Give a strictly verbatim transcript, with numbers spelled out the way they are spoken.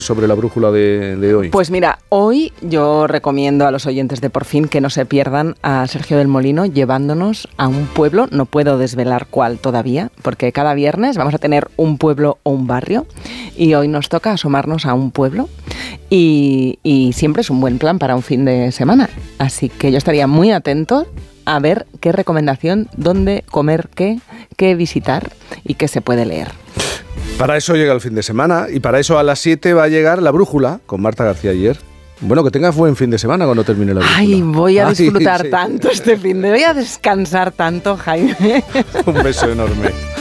sobre la brújula de, de hoy? Pues mira, hoy yo recomiendo a los oyentes de Por Fin que no se pierdan a Sergio del Molino llevándonos a un pueblo, no puedo desvelar cuál todavía, porque cada viernes vamos a tener un pueblo o un barrio y hoy nos toca asomarnos a un pueblo y, y siempre es un buen plan para un fin de semana, así que yo estaría muy atento a ver qué recomendación, dónde comer qué, qué visitar y qué se puede leer. Para eso llega el fin de semana y para eso a las siete va a llegar La Brújula con Marta García Ayer. Bueno, que tengas buen fin de semana cuando termine La Brújula. Ay, voy a disfrutar Ay, sí. tanto este fin de... Voy a descansar tanto, Jaime. Un beso enorme.